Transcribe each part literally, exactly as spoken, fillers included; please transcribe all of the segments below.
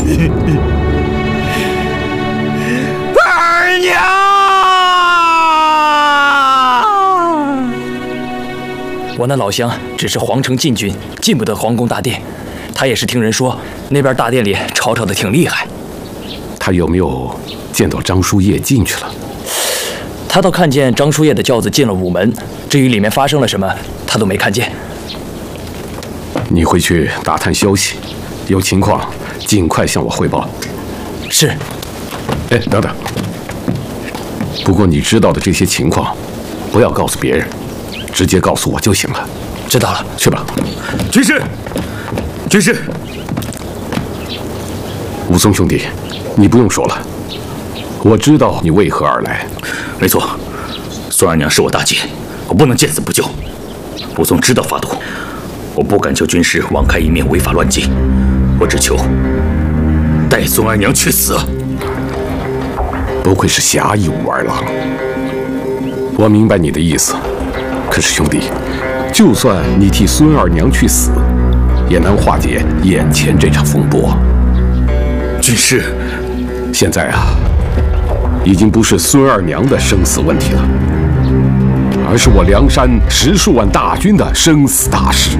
二娘， 我那老乡只是皇城禁军，进不得皇宫大殿。他也是听人说那边大殿里吵吵的挺厉害。 他有没有见到张叔夜进去了？ 他倒看见张叔夜的轿子进了午门，至于里面发生了什么，他都没看见。 你回去打探消息，有情况尽快向我汇报。 是。 哎，等等。不过你知道的这些情况，不要告诉别人，直接告诉我就行了。 知道了， 去吧。 军师，军师， 武松兄弟，你不用说了，我知道你为何而来。 没错，孙二娘是我大姐，我不能见死不救。武松知道法度，我不敢求军师网开一面违法乱纪，我只求带孙二娘去死。 不愧是侠义武二郎，我明白你的意思。可是兄弟，就算你替孙二娘去死，也难化解眼前这场风波。 军师， 现在啊，已经不是孙二娘的生死问题了，而是我梁山十数万大军的生死大事。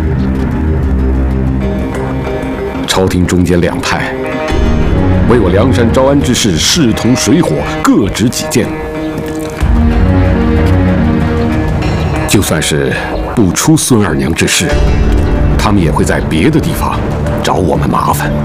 朝廷中间两派为我梁山招安之事势同水火，各执己见。就算是不出孙二娘之事，他们也会在别的地方找我们麻烦。